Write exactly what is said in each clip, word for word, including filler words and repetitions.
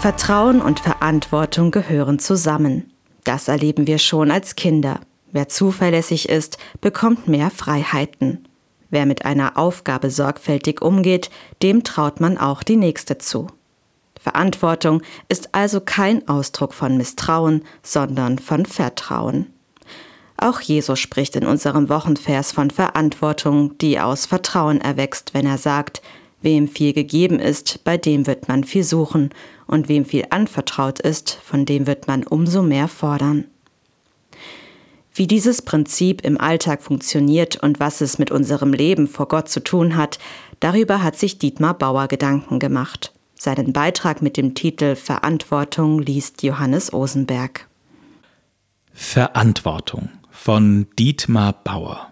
Vertrauen und Verantwortung gehören zusammen. Das erleben wir schon als Kinder. Wer zuverlässig ist, bekommt mehr Freiheiten. Wer mit einer Aufgabe sorgfältig umgeht, dem traut man auch die nächste zu. Verantwortung ist also kein Ausdruck von Misstrauen, sondern von Vertrauen. Auch Jesus spricht in unserem Wochenvers von Verantwortung, die aus Vertrauen erwächst, wenn er sagt: Wem viel gegeben ist, bei dem wird man viel suchen, und wem viel anvertraut ist, von dem wird man umso mehr fordern. Wie dieses Prinzip im Alltag funktioniert und was es mit unserem Leben vor Gott zu tun hat, darüber hat sich Dietmar Bauer Gedanken gemacht. Seinen Beitrag mit dem Titel Verantwortung liest Johannes Osenberg. Verantwortung von Dietmar Bauer.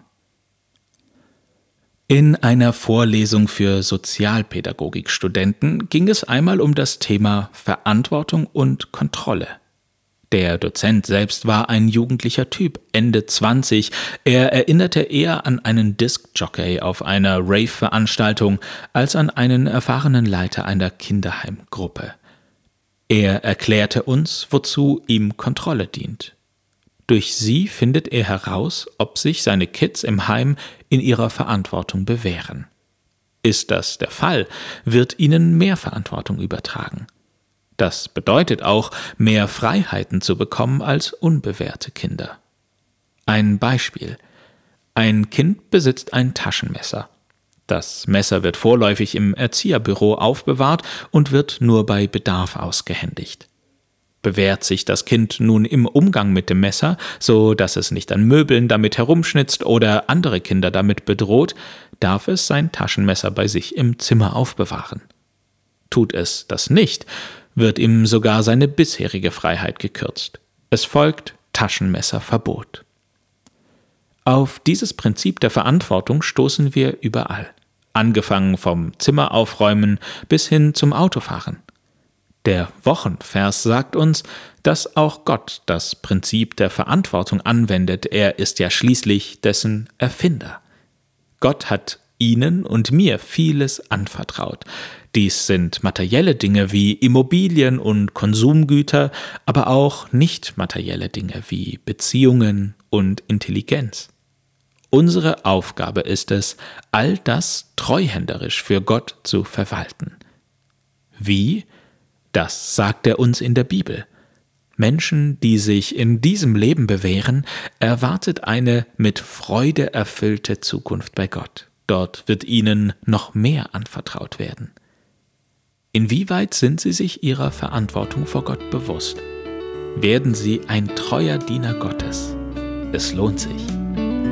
In einer Vorlesung für Sozialpädagogikstudenten ging es einmal um das Thema Verantwortung und Kontrolle. Der Dozent selbst war ein jugendlicher Typ, Ende zwanzig. Er erinnerte eher an einen Diskjockey auf einer Rave-Veranstaltung als an einen erfahrenen Leiter einer Kinderheimgruppe. Er erklärte uns, wozu ihm Kontrolle dient. Durch sie findet er heraus, ob sich seine Kids im Heim in ihrer Verantwortung bewähren. Ist das der Fall, wird ihnen mehr Verantwortung übertragen. Das bedeutet auch, mehr Freiheiten zu bekommen als unbewährte Kinder. Ein Beispiel: Ein Kind besitzt ein Taschenmesser. Das Messer wird vorläufig im Erzieherbüro aufbewahrt und wird nur bei Bedarf ausgehändigt. Bewährt sich das Kind nun im Umgang mit dem Messer, so dass es nicht an Möbeln damit herumschnitzt oder andere Kinder damit bedroht, darf es sein Taschenmesser bei sich im Zimmer aufbewahren. Tut es das nicht, wird ihm sogar seine bisherige Freiheit gekürzt. Es folgt Taschenmesserverbot. Auf dieses Prinzip der Verantwortung stoßen wir überall, angefangen vom Zimmer aufräumen bis hin zum Autofahren. Der Wochenvers sagt uns, dass auch Gott das Prinzip der Verantwortung anwendet. Er ist ja schließlich dessen Erfinder. Gott hat Ihnen und mir vieles anvertraut. Dies sind materielle Dinge wie Immobilien und Konsumgüter, aber auch nicht materielle Dinge wie Beziehungen und Intelligenz. Unsere Aufgabe ist es, all das treuhänderisch für Gott zu verwalten. Wie? Das sagt er uns in der Bibel. Menschen, die sich in diesem Leben bewähren, erwartet eine mit Freude erfüllte Zukunft bei Gott. Dort wird ihnen noch mehr anvertraut werden. Inwieweit sind sie sich ihrer Verantwortung vor Gott bewusst? Werden sie ein treuer Diener Gottes? Es lohnt sich.